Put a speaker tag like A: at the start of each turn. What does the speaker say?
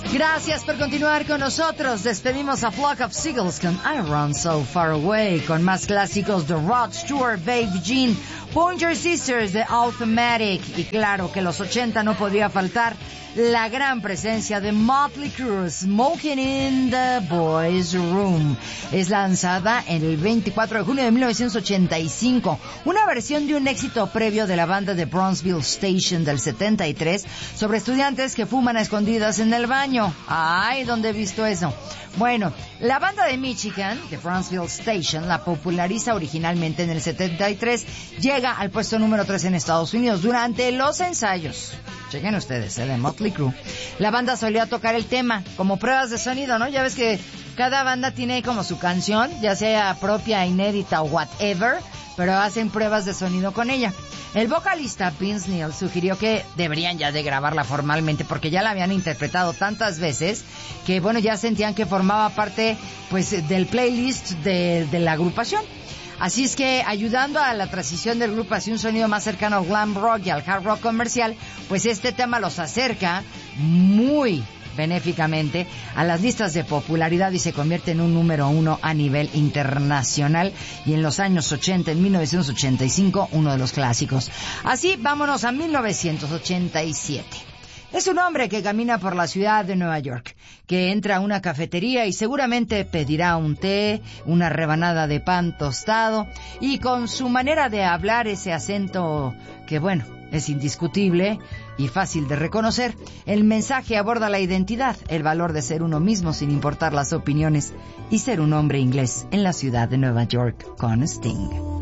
A: Gracias por continuar con nosotros. Despedimos a Flock of Seagulls con I Run So Far Away, con más clásicos de Rod Stewart, Babe Jean, Pointer Sisters de Automatic, y claro que los 80 no podría faltar la gran presencia de Motley Crue, Smoking in the Boys Room. Es lanzada en el 24 de junio de 1985, una versión de un éxito previo de la banda de Bronzeville Station del 73 sobre estudiantes que fuman a escondidas en el baño. Ay, ¿dónde he visto eso? Bueno, la banda de Michigan, de Bronzeville Station, la populariza originalmente en el 73, llega al puesto número 3 en Estados Unidos durante los ensayos. Chequen ustedes, de Motley Crue. La banda solía tocar el tema como pruebas de sonido, ¿no? Ya ves que cada banda tiene como su canción, ya sea propia, inédita o whatever, pero hacen pruebas de sonido con ella. El vocalista Vince Neil sugirió que deberían ya de grabarla formalmente porque ya la habían interpretado tantas veces que, bueno, ya sentían que formaba parte, pues, del playlist de la agrupación. Así es que, ayudando a la transición del grupo hacia un sonido más cercano al glam rock y al hard rock comercial, pues este tema los acerca muy benéficamente a las listas de popularidad y se convierte en un número 1 a nivel internacional, y en los años 80, en 1985, uno de los clásicos. Así, vámonos a 1987. Es un hombre que camina por la ciudad de Nueva York, que entra a una cafetería y seguramente pedirá un té, una rebanada de pan tostado, y con su manera de hablar, ese acento que, bueno, es indiscutible y fácil de reconocer, el mensaje aborda la identidad, el valor de ser uno mismo sin importar las opiniones y ser un hombre inglés en la ciudad de Nueva York con Sting.